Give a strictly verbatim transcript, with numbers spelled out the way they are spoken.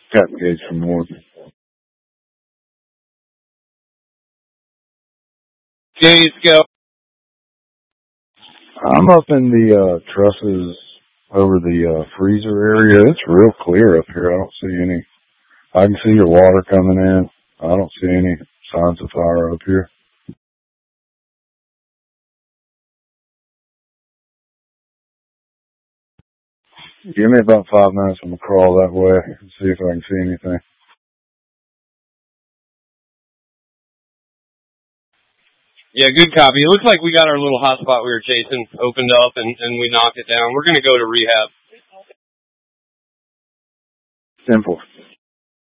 Got engaged from north. Gaze, go. I'm up in the uh, trusses over the uh, freezer area. It's real clear up here. I don't see any. I can see your water coming in. I don't see any signs of fire up here. Give me about five minutes. I'm going to crawl that way and see if I can see anything. Yeah, good copy. It looks like we got our little hot spot we were chasing opened up and, and we knocked it down. We're going to go to rehab. Simple.